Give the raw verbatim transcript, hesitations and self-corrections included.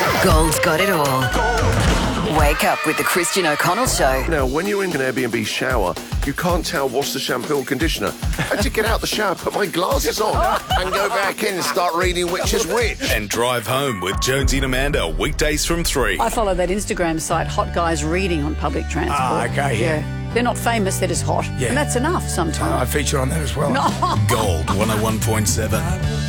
Gold's got it all. Wake up with the Christian O'Connell Show. Now, when you're in an Airbnb shower, you can't tell what's the shampoo or conditioner. I had to get out the shower, put my glasses on, and go back in and start reading which is which. And drive home with Jonesy and Amanda, weekdays from three. I follow that Instagram site, Hot Guys Reading on Public Transport. Ah, okay, yeah. They're not famous, they're just hot. Yeah. And that's enough sometimes. I feature on that as well. No. Gold one oh one point seven.